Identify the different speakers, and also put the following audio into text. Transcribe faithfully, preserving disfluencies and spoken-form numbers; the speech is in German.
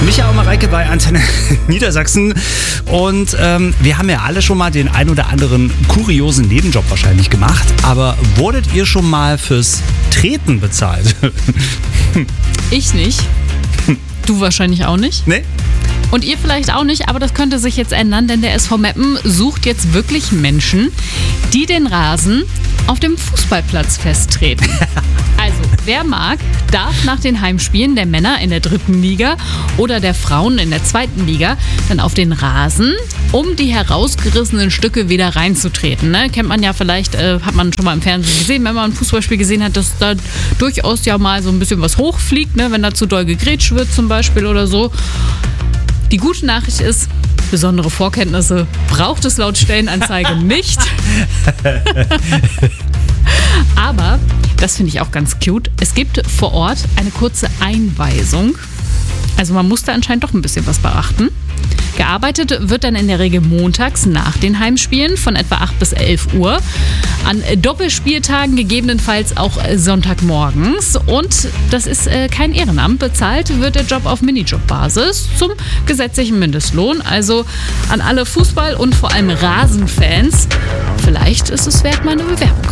Speaker 1: Micha und Mareike bei Antenne Niedersachsen. Und ähm, wir haben ja alle schon mal den ein oder anderen kuriosen Nebenjob wahrscheinlich gemacht. Aber wurdet ihr schon mal fürs Treten bezahlt?
Speaker 2: Ich nicht. Du wahrscheinlich auch nicht.
Speaker 1: Nee?
Speaker 2: Und ihr vielleicht auch nicht, aber das könnte sich jetzt ändern, denn der S V Meppen sucht jetzt wirklich Menschen, die den Rasen auf dem Fußballplatz festtreten. Also, wer mag, darf nach den Heimspielen der Männer in der dritten Liga oder der Frauen in der zweiten Liga dann auf den Rasen, um die herausgerissenen Stücke wieder reinzutreten. Ne? Kennt man ja vielleicht, äh, hat man schon mal im Fernsehen gesehen, wenn man ein Fußballspiel gesehen hat, dass da durchaus ja mal so ein bisschen was hochfliegt, ne? Wenn da zu doll gegrätscht wird zum Beispiel oder so. Die gute Nachricht ist, besondere Vorkenntnisse braucht es laut Stellenanzeige nicht. Aber, das finde ich auch ganz cute, es gibt vor Ort eine kurze Einweisung. Also man muss da anscheinend doch ein bisschen was beachten. Gearbeitet wird dann in der Regel montags nach den Heimspielen von etwa acht bis elf Uhr. An Doppelspieltagen gegebenenfalls auch Sonntagmorgens. Und das ist äh, kein Ehrenamt. Bezahlt wird der Job auf Minijobbasis zum gesetzlichen Mindestlohn. Also an alle Fußball- und vor allem Rasenfans, vielleicht ist es wert, mal eine Bewerbung